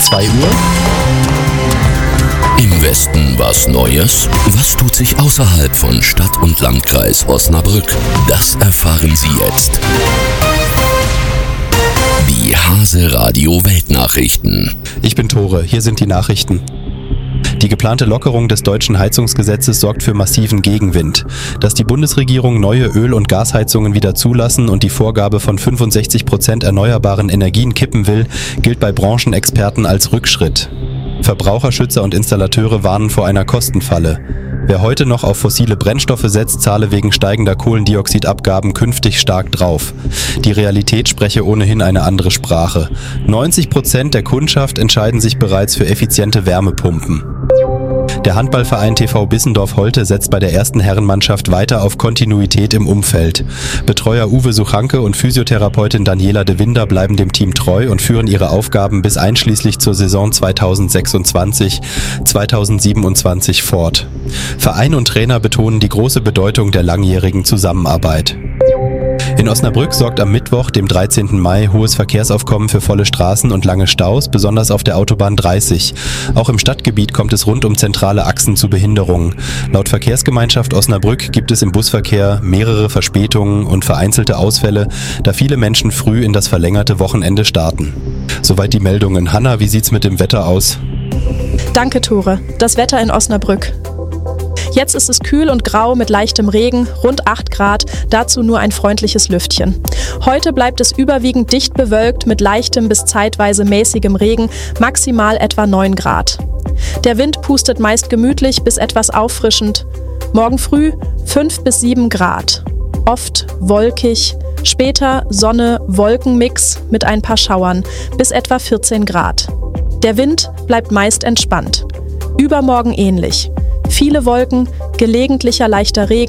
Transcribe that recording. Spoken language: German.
2 Uhr. Im Westen was Neues? Was tut sich außerhalb von Stadt und Landkreis Osnabrück? Das erfahren Sie jetzt. Die Hase Radio Weltnachrichten. Ich bin Tore, hier sind die Nachrichten. Die geplante Lockerung des deutschen Heizungsgesetzes sorgt für massiven Gegenwind. Dass die Bundesregierung neue Öl- und Gasheizungen wieder zulassen und die Vorgabe von 65% erneuerbaren Energien kippen will, gilt bei Branchenexperten als Rückschritt. Verbraucherschützer und Installateure warnen vor einer Kostenfalle. Wer heute noch auf fossile Brennstoffe setzt, zahle wegen steigender Kohlendioxidabgaben künftig stark drauf. Die Realität spreche ohnehin eine andere Sprache. 90% der Kundschaft entscheiden sich bereits für effiziente Wärmepumpen. Der Handballverein TV Bissendorf-Holte setzt bei der ersten Herrenmannschaft weiter auf Kontinuität im Umfeld. Betreuer Uwe Suchanke und Physiotherapeutin Daniela de Winder bleiben dem Team treu und führen ihre Aufgaben bis einschließlich zur Saison 2026/2027 fort. Verein und Trainer betonen die große Bedeutung der langjährigen Zusammenarbeit. In Osnabrück sorgt am Mittwoch, dem 13. Mai, hohes Verkehrsaufkommen für volle Straßen und lange Staus, besonders auf der Autobahn 30. Auch im Stadtgebiet kommt es rund um zentrale Achsen zu Behinderungen. Laut Verkehrsgemeinschaft Osnabrück gibt es im Busverkehr mehrere Verspätungen und vereinzelte Ausfälle, da viele Menschen früh in das verlängerte Wochenende starten. Soweit die Meldungen. Hanna, wie sieht's mit dem Wetter aus? Danke, Tore. Das Wetter in Osnabrück. Jetzt ist es kühl und grau mit leichtem Regen, rund 8 Grad, dazu nur ein freundliches Lüftchen. Heute bleibt es überwiegend dicht bewölkt mit leichtem bis zeitweise mäßigem Regen, maximal etwa 9 Grad. Der Wind pustet meist gemütlich bis etwas auffrischend. Morgen früh 5 bis 7 Grad. Oft wolkig, später Sonne, Wolkenmix mit ein paar Schauern bis etwa 14 Grad. Der Wind bleibt meist entspannt. Übermorgen ähnlich. Viele Wolken, gelegentlicher leichter Regen.